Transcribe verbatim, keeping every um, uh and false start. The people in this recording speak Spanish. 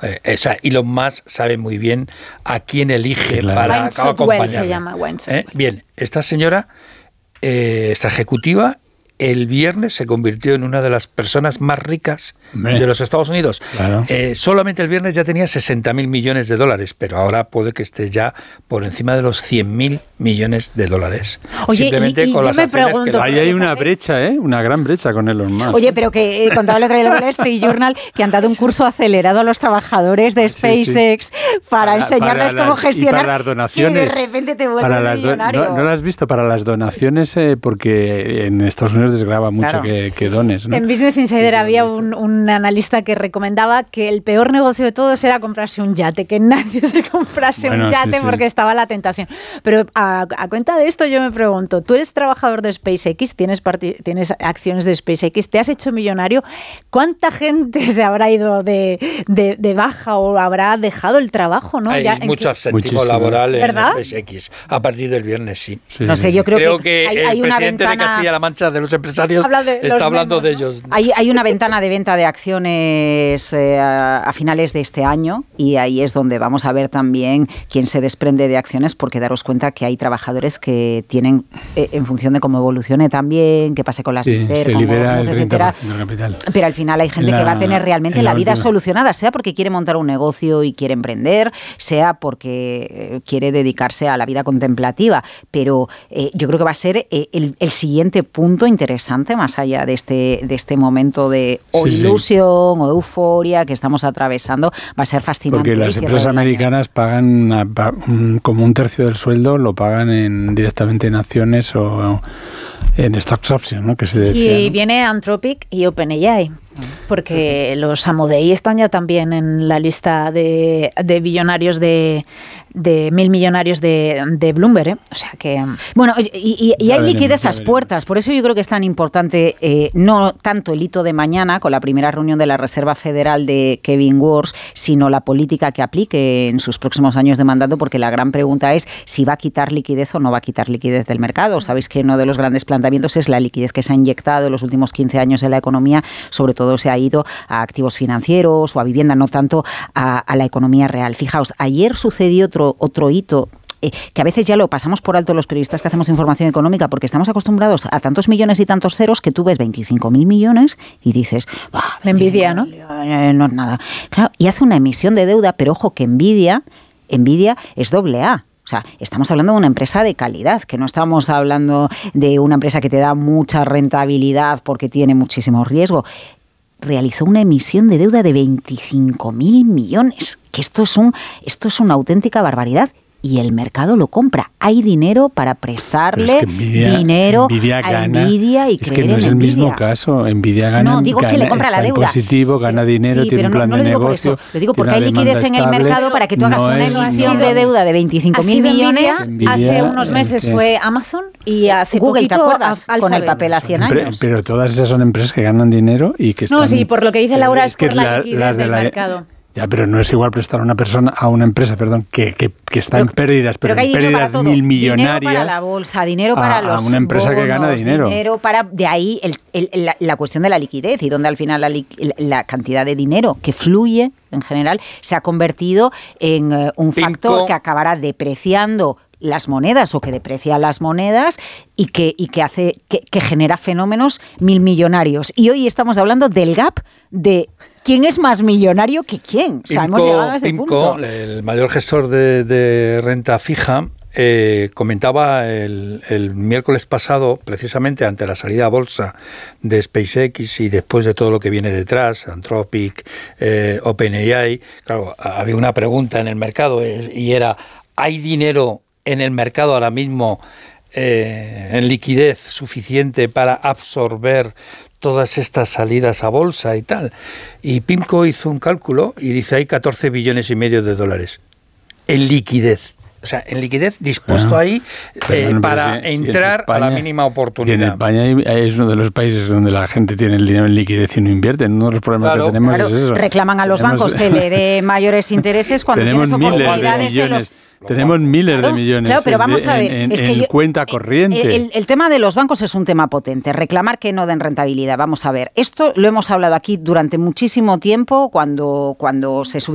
Eh, o sea, Elon Musk sabe muy bien a quién elige claro. para acompañarle. se llama ¿Eh? Bien, esta señora, eh, esta ejecutiva, el viernes se convirtió en una de las personas más ricas Hombre. de los Estados Unidos. Claro. Eh, solamente el viernes ya tenía sesenta mil millones de dólares, pero ahora puede que esté ya por encima de los cien mil millones de dólares. Oye, Simplemente y, y con yo las me acciones pregunto, que... Ahí hay una brecha, ¿eh? Una gran brecha con Elon Musk. Oye, pero que eh, contaba el otro día el Wall Street Journal que han dado un curso acelerado a los trabajadores de SpaceX sí, sí. para, para enseñarles para cómo las, gestionar. Y para las donaciones. Y de repente te vuelves millonario. Do, no, ¿No lo has visto? Para las donaciones, eh, porque en Estados Unidos desgrava mucho claro. que, que dones, ¿no? En Business Insider había un, un analista que recomendaba que el peor negocio de todos era comprarse un yate, que nadie se comprase bueno, un yate sí, sí. porque estaba la tentación. Pero a, a cuenta de esto yo me pregunto, tú eres trabajador de SpaceX, tienes, part- tienes acciones de SpaceX, te has hecho millonario, ¿cuánta gente se habrá ido de, de, de baja o habrá dejado el trabajo? ¿No? Hay ya, mucho absentismo laboral en ¿verdad? SpaceX, a partir del viernes sí. sí no sé, yo creo, creo que, que hay, el hay una presidente ventana... de Castilla-La Mancha de los empresarios Habla de está los hablando membros, de ¿no? ellos. Hay, hay una ventana de venta de acciones eh, a, a finales de este año y ahí es donde vamos a ver también quién se desprende de acciones, porque daros cuenta que hay trabajadores que tienen, eh, en función de cómo evolucione también, qué pase con las sí, Inter, se como, libera el etcétera, treinta por ciento del capital. Pero al final hay gente la, que va a tener realmente la, la vida última. solucionada, sea porque quiere montar un negocio y quiere emprender, sea porque quiere dedicarse a la vida contemplativa, pero eh, yo creo que va a ser eh, el, el siguiente punto interesante, más allá de este, de este momento de o sí, ilusión sí. o euforia que estamos atravesando, va a ser fascinante. Porque las empresas americanas pagan una, un, como un tercio del sueldo, lo pagan en, directamente en acciones o en stocks options, ¿no? Que se decía, y ¿no? viene Anthropic y OpenAI, porque sí, sí. los Amodei están ya también en la lista de, de billonarios de, de mil millonarios de, de Bloomberg, ¿eh? O sea que... Bueno, y, y, y hay veremos, liquidez a las puertas, por eso yo creo que es tan importante eh, no tanto el hito de mañana con la primera reunión de la Reserva Federal de Kevin Warsh, sino la política que aplique en sus próximos años de mandato, porque la gran pregunta es si va a quitar liquidez o no va a quitar liquidez del mercado. Sabéis que uno de los grandes planteamientos es la liquidez que se ha inyectado en los últimos quince años en la economía, sobre todo se ha ido a activos financieros o a vivienda, no tanto a, a la economía real. Fijaos, ayer sucedió otro, otro hito eh, que a veces ya lo pasamos por alto los periodistas que hacemos información económica, porque estamos acostumbrados a tantos millones y tantos ceros que tú ves veinticinco mil millones y dices, bah, la envidia, ¿no? No es nada. Claro, y hace una emisión de deuda, pero ojo que Nvidia, Nvidia es doble A. O sea, estamos hablando de una empresa de calidad, que no estamos hablando de una empresa que te da mucha rentabilidad porque tiene muchísimo riesgo. Realizó una emisión de deuda de veinticinco mil millones, que esto es un, esto es una auténtica barbaridad. Y el mercado lo compra. Hay dinero para prestarle es que Nvidia, Nvidia dinero a Nvidia y es creer que no es en el Nvidia. mismo caso. Nvidia gana, no, digo gana, que le compra está la deuda. positivo, gana pero, dinero, sí, tiene un plan no, no de lo digo negocio. Por eso. Lo digo porque hay liquidez en el mercado para que tú hagas no una emisión de deuda de veinticinco mil millones. Nvidia, hace unos meses eh, fue Amazon y hace Google, poquito ¿te acuerdas? Alphabet. Con el papel a cien años. Pero todas esas son empresas que ganan dinero y que están... No, sí, por lo que dice Laura es, es que por la, la, liquidez del la, mercado. Ya, pero no es igual prestar a una persona, a una empresa, perdón, que, que, que está pero, en pérdidas, pero, pero en pérdidas mil millonarias. Dinero para la bolsa, dinero para a, los a una empresa bonos, que gana dinero. Dinero para, de ahí el, el, la, la cuestión de la liquidez y donde al final la, la cantidad de dinero que fluye en general se ha convertido en uh, un Pinco. factor que acabará depreciando las monedas o que deprecia las monedas y que, y que hace que, que genera fenómenos mil millonarios. Y hoy estamos hablando del gap de quién es más millonario que quién. O sea, Pimco, hemos llegado a ese Pimco, punto. El mayor gestor de, de renta fija, eh, comentaba el, el miércoles pasado, precisamente ante la salida a bolsa de SpaceX y después de todo lo que viene detrás, Anthropic, eh, OpenAI, claro, había una pregunta en el mercado eh, y era, ¿hay dinero en el mercado ahora mismo eh, en liquidez suficiente para absorber todas estas salidas a bolsa y tal? Y Pimco hizo un cálculo y dice hay catorce billones y medio de dólares en liquidez. O sea, en liquidez dispuesto ah, ahí eh, no, para si, entrar si España, a la mínima oportunidad. Y en España es uno de los países donde la gente tiene el dinero en liquidez y no invierte. Uno de los problemas claro, que tenemos claro, es eso. Reclaman a los tenemos, bancos que le dé mayores intereses cuando tienes oportunidades de en los... Tenemos miles claro, de millones claro, pero vamos en, a ver, en, es en, que en yo, cuenta corriente. El, el, el tema de los bancos es un tema potente. Reclamar que no den rentabilidad. Vamos a ver, esto lo hemos hablado aquí durante muchísimo tiempo cuando, cuando se subió